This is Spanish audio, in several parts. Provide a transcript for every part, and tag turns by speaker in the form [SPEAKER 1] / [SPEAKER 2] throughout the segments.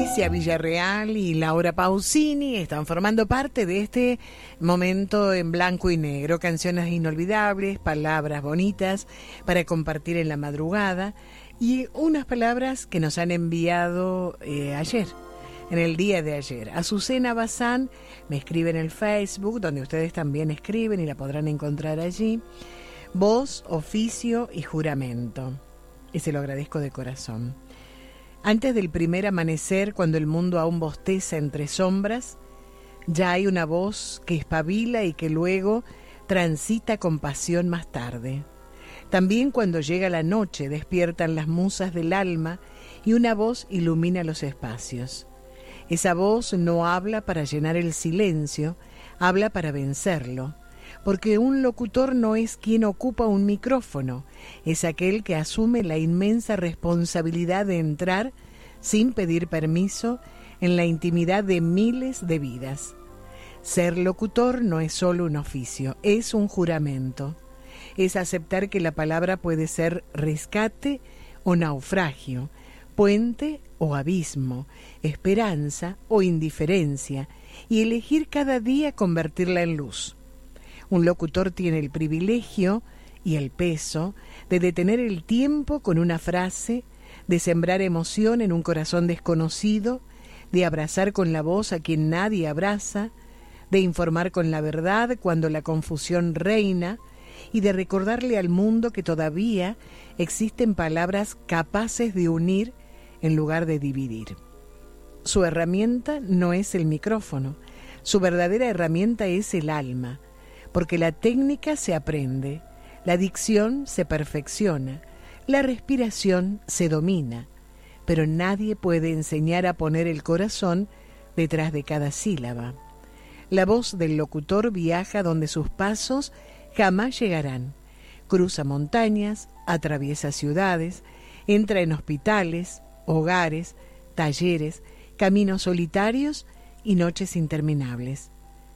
[SPEAKER 1] Alicia Villarreal y Laura Pausini están formando parte de este momento en blanco y negro. Canciones inolvidables, palabras bonitas para compartir en la madrugada y unas palabras que nos han enviado ayer, en el día de ayer. Azucena Bazán me escribe en el Facebook, donde ustedes también escriben y la podrán encontrar allí. Voz, oficio y juramento. Y se lo agradezco de corazón. Antes del primer amanecer, cuando el mundo aún bosteza entre sombras, ya hay una voz que espabila y que luego transita con pasión más tarde. También cuando llega la noche despiertan las musas del alma y una voz ilumina los espacios. Esa voz no habla para llenar el silencio, habla para vencerlo. Porque un locutor no es quien ocupa un micrófono, es aquel que asume la inmensa responsabilidad de entrar, sin pedir permiso, en la intimidad de miles de vidas. Ser locutor no es solo un oficio, es un juramento. Es aceptar que la palabra puede ser rescate o naufragio, puente o abismo, esperanza o indiferencia, y elegir cada día convertirla en luz. Un locutor tiene el privilegio y el peso de detener el tiempo con una frase, de sembrar emoción en un corazón desconocido, de abrazar con la voz a quien nadie abraza, de informar con la verdad cuando la confusión reina y de recordarle al mundo que todavía existen palabras capaces de unir en lugar de dividir. Su herramienta no es el micrófono, su verdadera herramienta es el alma. Porque la técnica se aprende, la dicción se perfecciona, la respiración se domina, pero nadie puede enseñar a poner el corazón detrás de cada sílaba. La voz del locutor viaja donde sus pasos jamás llegarán, cruza montañas, atraviesa ciudades, entra en hospitales, hogares, talleres, caminos solitarios y noches interminables.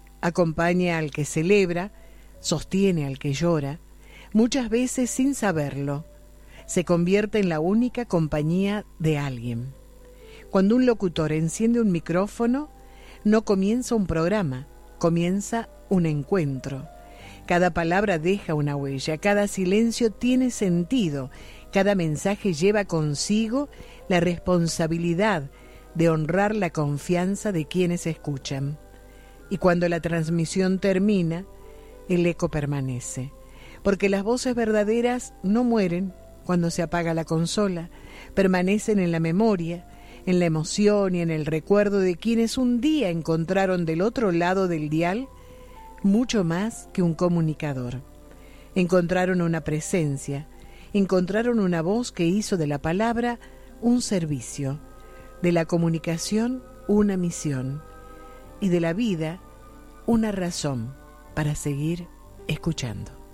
[SPEAKER 1] Acompaña al que celebra, sostiene al que llora, muchas veces sin saberlo, se convierte en la única compañía de alguien. Cuando un locutor enciende un micrófono, no comienza un programa, comienza un encuentro. Cada palabra deja una huella, cada silencio tiene sentido, cada mensaje lleva consigo la responsabilidad de honrar la confianza de quienes escuchan. Y cuando la transmisión termina, el eco permanece, porque las voces verdaderas no mueren cuando se apaga la consola, permanecen en la memoria, en la emoción y en el recuerdo de quienes un día encontraron del otro lado del dial mucho más que un comunicador. Encontraron una presencia, encontraron una voz que hizo de la palabra un servicio, de la comunicación una misión, y de la vida una razón para seguir escuchando.